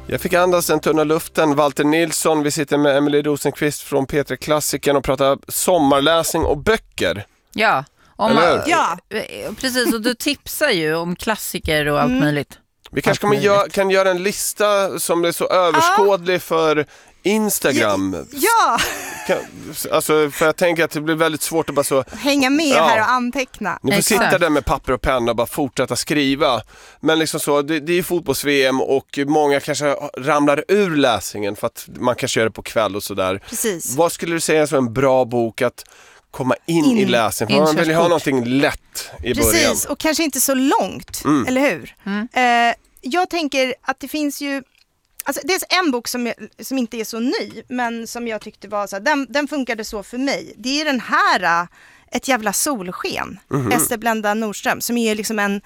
Jag fick andas den tunna luften. Walter Nilsson, vi sitter med Emily Rosenqvist från P3 Klassiken och pratar sommarläsning och böcker. Ja, ja, precis. Och du tipsar ju om klassiker och allt möjligt. Vi kanske kan göra en lista som är så överskådlig för Instagram. Ja. Alltså, för jag tänker att det blir väldigt svårt att bara så hänga med här och anteckna. Ni får sitta där med papper och penna och bara fortsätta skriva. Men liksom så, det är fotbolls-VM och många kanske ramlar ur läsningen för att man kanske gör det på kväll och sådär. Precis. Vad skulle du säga är en bra bok att komma in i läsningen? För man vill ju ha någonting lätt i början. Precis, och kanske inte så långt, eller hur? Jag tänker att det finns ju... Alltså, det är en bok som inte är så ny, men som jag tyckte var så här, den funkade så för mig. Det är den här, Ett jävla solsken, Ester Blenda Nordström, som är liksom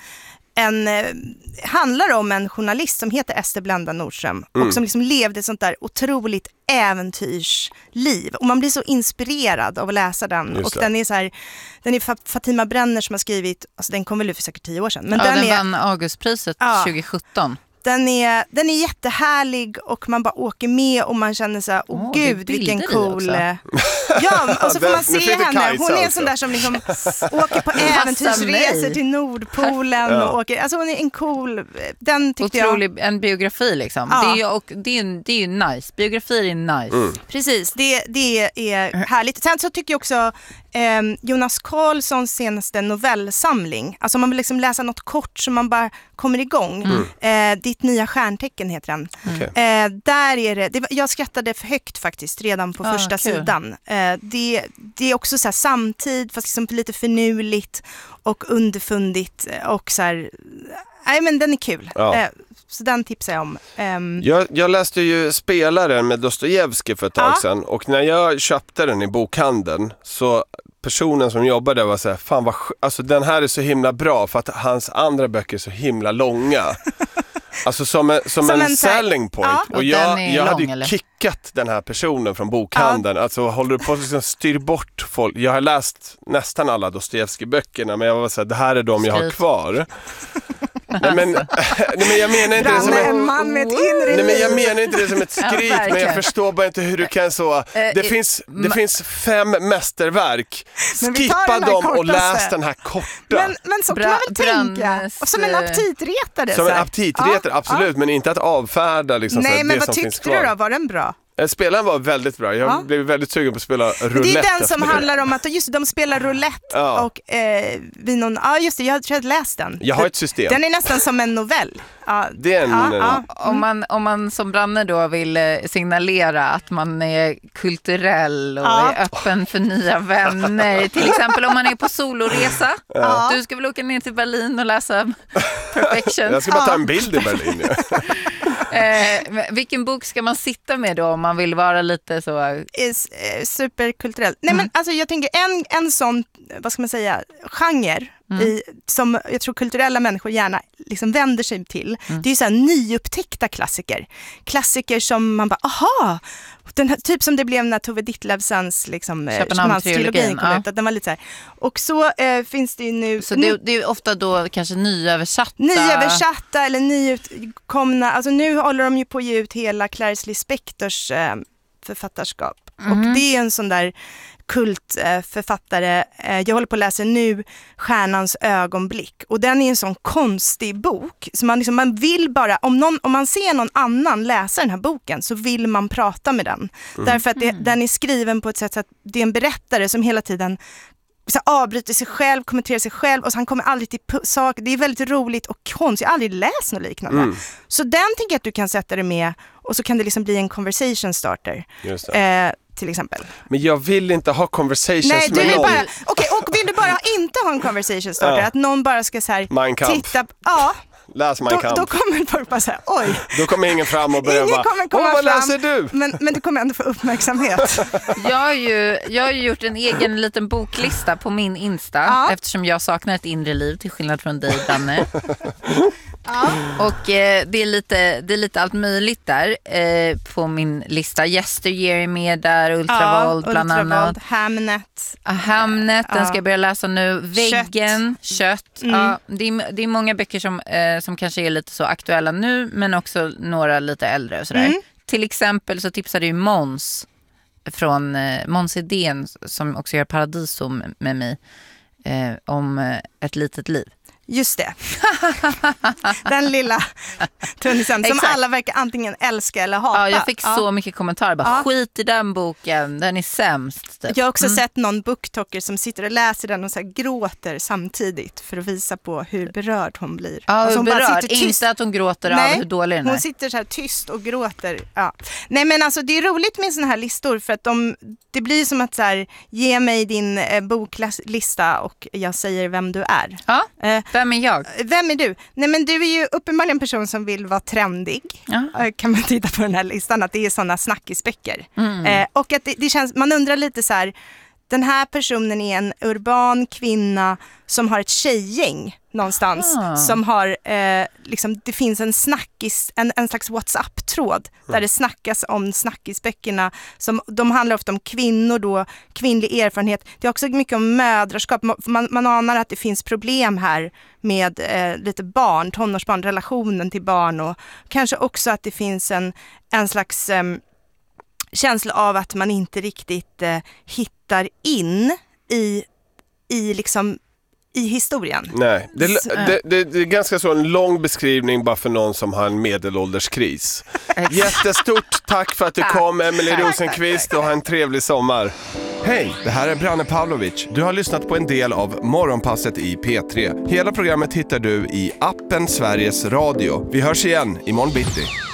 handlar om en journalist som heter Ester Blenda Nordström och som liksom levde ett sånt där otroligt äventyrsliv. Och man blir så inspirerad av att läsa den. Just och den är så här, den är Fatima Brenner som har skrivit, alltså den kom väl ut för säkert 10 år sedan. Men den vann Augustpriset 2017. Den är jättehärlig och man bara åker med och man känner så här, gud vilken cool... Ja, och så får man se henne. Hon är en sån där som liksom åker på äventyrsresor till Nordpolen och åker, alltså hon är en cool, den tyckte otrolig, en biografi liksom. Ja. Det är ju nice. Biografier är nice. Precis, det är härligt. Sen så tycker jag också Jonas Karlssons senaste novellsamling. Alltså om man vill liksom läsa något kort som man bara kommer igång. Ditt nya stjärntecken heter den. Där är det, jag skrattade för högt faktiskt redan på första sidan. Det är också så här samtid fast liksom lite förnuligt och underfundigt och så här, nej men den är kul. Så den tipsar jag om. Jag läste ju Spelaren med Dostojevskij för ett tag sedan. Och när jag köpte den i bokhandeln så personen som jobbade var så här, fan vad alltså den här är så himla bra för att hans andra böcker är så himla långa. Alltså som en selling point. Och jag hade ju kickat den här personen från bokhandeln. Alltså håller du på att liksom styr bort folk. Jag har läst nästan alla Dostojevskij-böckerna, men jag var så här, det här är de jag har kvar. Nej, men jag menar inte det som en man med ett inre nej, men jag menar inte det som ett skryt, men jag förstår bara inte hur du kan så. Det finns 5 mästerverk. Skippa dem och läs den här korta. Men så kan man väl tänka. Och som en aptitretare. Som en aptitretare, absolut, men inte att avfärda liksom, nej, så men det vad som finns tyckte kvar. du då? Var den bra? Spelaren var väldigt bra. Jag blev väldigt sugen på att spela roulette. Det är den som handlar om att just de spelar roulette och vid någon... Ja, just det. Jag har läst den. Jag har ett system. Den är nästan som en novell. Det är Om man som Branne då vill signalera att man är kulturell och är öppen för nya vänner. Till exempel om man är på soloresa. Du ska väl åka ner till Berlin och läsa Perfection. Jag ska bara ta en bild i Berlin. Vilken bok ska man sitta med då om man vill vara lite så superkulturell? Nej, men alltså jag tänker en sån, vad ska man säga, genre som jag tror kulturella människor gärna liksom vänder sig till. Det är ju så här nyupptäckta klassiker som man bara, aha, den här, typ som det blev när Tove Ditlevsens liksom Köpenhamn-trilogin kom ut, att den var lite så här. Och så finns det ju nu... Så det är ofta då kanske nyöversatta eller nyutkomna. Alltså nu håller de ju på att ge ut hela Clarice Lispectors författarskap. Och det är en sån där kultförfattare. Jag håller på att läsa nu Stjärnans ögonblick. Och den är en sån konstig bok. Så man vill bara, om man ser någon annan läsa den här boken så vill man prata med den. Därför att den är skriven på ett sätt så att det är en berättare som hela tiden så avbryter sig själv, kommenterar sig själv och så han kommer aldrig till sak. Det är väldigt roligt och konstigt. Jag har aldrig läst något liknande. Så den tänker jag att du kan sätta dig med och så kan det liksom bli en conversation starter. Just det. Till exempel. Men jag vill inte ha conversations med någon. Okej, och vill du bara inte ha en conversation starter? Att någon bara ska så här titta... Läs Mein Kampf. Då kommer folk bara säga, oj. Då kommer ingen fram och börjar vad läser du? Men du kommer ändå få uppmärksamhet. Jag har ju gjort en egen liten boklista på min Insta eftersom jag saknar ett inre liv till skillnad från dig, Danne. Och det är lite allt möjligt där på min lista. Yesteryear är med där, Ultravåld bland annat. Hamnet. Den ska jag börja läsa nu. Väggen, Kött. Ja, det är många böcker som kanske är lite så aktuella nu, men också några lite äldre och sådär. Till exempel så tipsade ju Måns från Måns Idén, som också gör Paradiso med mig, om ett litet liv. Just det. Den lilla tunnisen som alla verkar antingen älska eller hata. Ja, jag fick så mycket kommentarer. Bara, skit i den boken, den är sämst. Typ. Jag har också sett någon booktalker som sitter och läser den och så här gråter samtidigt för att visa på hur berörd hon blir. Ja, alltså hon berörd. Inte att hon gråter av hur dålig den är. Hon sitter så här tyst och gråter. Ja. Nej, men alltså det är roligt med såna här listor för att det blir som att så här, ge mig din boklista och jag säger vem du är. Ja, vem är jag? Vem är du? Nej, men du är ju uppenbarligen en person som vill vara trendig. Kan man titta på den här listan att det är sådana snackisböcker. Och att det känns, man undrar lite så här, den här personen är en urban kvinna som har ett tjejgäng någonstans som har liksom, det finns en snackis, en slags WhatsApp-tråd där det snackas om snackisböckerna som de handlar ofta om kvinnor då, kvinnlig erfarenhet. Det är också mycket om mödraskap. Man anar att det finns problem här med lite barn, tonårsbarn, relationen till barn och kanske också att det finns en slags känsla av att man inte riktigt hittar in i liksom i historien. Nej, det är ganska så en lång beskrivning bara för någon som har en medelålderskris. Jättestort tack för att du kom, Emelie Rosenqvist, och ha en trevlig sommar. Hej, det här är Branne Pavlovic. Du har lyssnat på en del av Morgonpasset i P3. Hela programmet hittar du i appen Sveriges Radio. Vi hörs igen imorgon bitti.